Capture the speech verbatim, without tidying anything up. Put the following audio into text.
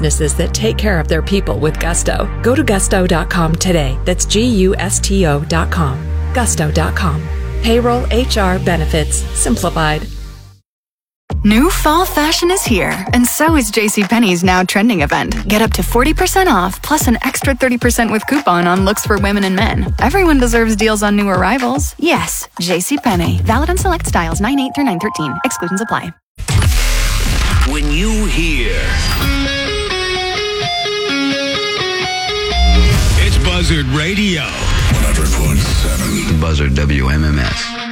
businesses that take care of their people with Gusto. Go to gusto dot com today. That's G U S T O dot com. gusto dot com. Payroll, H R, benefits, simplified. New fall fashion is here, and so is JCPenney's now trending event. Get up to forty percent off, plus an extra thirty percent with coupon on looks for women and men. Everyone deserves deals on new arrivals. Yes, JCPenney. Valid on select styles nine eight through nine thirteen. Exclusions apply. When you hear... It's Buzzard Radio. one hundred point seven. Buzzard W M M S.